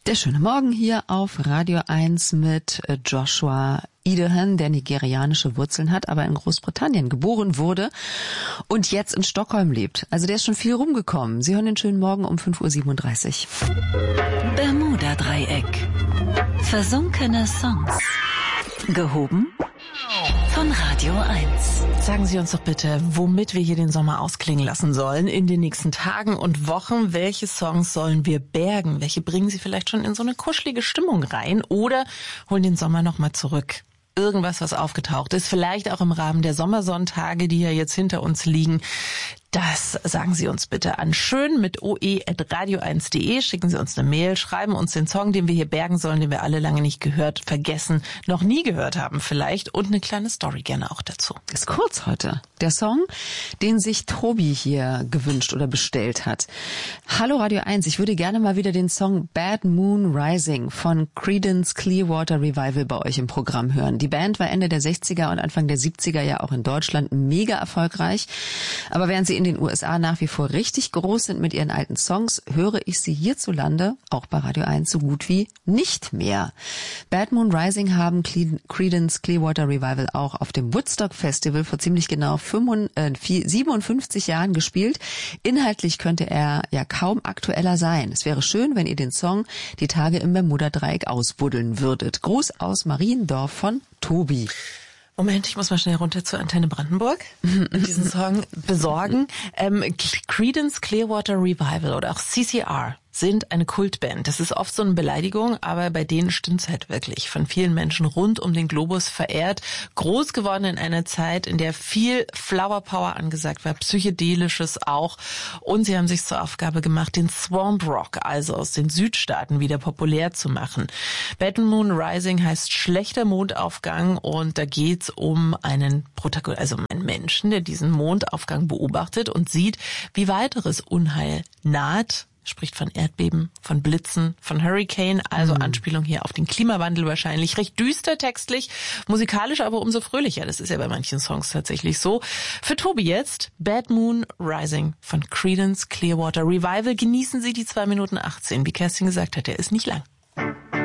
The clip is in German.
Der schöne Morgen hier auf Radio 1 mit Joshua Idehan, der nigerianische Wurzeln hat, aber in Großbritannien geboren wurde und jetzt in Stockholm lebt. Also der ist schon viel rumgekommen. Sie hören den schönen Morgen um 5:37 Uhr. Bermuda-Dreieck. Versunkene Songs. Gehoben von Radio 1. Sagen Sie uns doch bitte, womit wir hier den Sommer ausklingen lassen sollen in den nächsten Tagen und Wochen. Welche Songs sollen wir bergen? Welche bringen Sie vielleicht schon in so eine kuschelige Stimmung rein oder holen den Sommer nochmal zurück? Irgendwas, was aufgetaucht ist, vielleicht auch im Rahmen der Sommersonntage, die ja jetzt hinter uns liegen. Das sagen Sie uns bitte an schön mit oe@radio1.de. Schicken Sie uns eine Mail, schreiben uns den Song, den wir hier bergen sollen, den wir alle lange nicht gehört, vergessen, noch nie gehört haben vielleicht und eine kleine Story gerne auch dazu. Ist kurz heute. Der Song, den sich Tobi hier gewünscht oder bestellt hat. Hallo Radio 1, ich würde gerne mal wieder den Song Bad Moon Rising von Creedence Clearwater Revival bei euch im Programm hören. Die Band war Ende der 60er und Anfang der 70er ja auch in Deutschland mega erfolgreich. Aber während sie in den USA nach wie vor richtig groß sind mit ihren alten Songs, höre ich sie hierzulande, auch bei Radio 1, so gut wie nicht mehr. Bad Moon Rising haben Creedence Clearwater Revival auch auf dem Woodstock Festival vor ziemlich genau 57 Jahren gespielt. Inhaltlich könnte er ja kaum aktueller sein. Es wäre schön, wenn ihr den Song die Tage im Bermuda-Dreieck ausbuddeln würdet. Gruß aus Mariendorf von Tobi. Moment, ich muss mal schnell runter zur Antenne Brandenburg und diesen Song besorgen. Creedence Clearwater Revival oder auch CCR sind eine Kultband. Das ist oft so eine Beleidigung, aber bei denen stimmt's halt wirklich. Von vielen Menschen rund um den Globus verehrt. Groß geworden in einer Zeit, in der viel Flower Power angesagt war, Psychedelisches auch. Und sie haben sich zur Aufgabe gemacht, den Swamp Rock, also aus den Südstaaten, wieder populär zu machen. Bad Moon Rising heißt schlechter Mondaufgang und da geht's um einen Protagonisten, also um einen Menschen, der diesen Mondaufgang beobachtet und sieht, wie weiteres Unheil naht. Spricht von Erdbeben, von Blitzen, von Hurricane, also Anspielung hier auf den Klimawandel wahrscheinlich. Recht düster textlich, musikalisch aber umso fröhlicher. Das ist ja bei manchen Songs tatsächlich so. Für Tobi jetzt Bad Moon Rising von Creedence Clearwater Revival. Genießen Sie die 2:18 Minuten. Wie Kerstin gesagt hat, der ist nicht lang.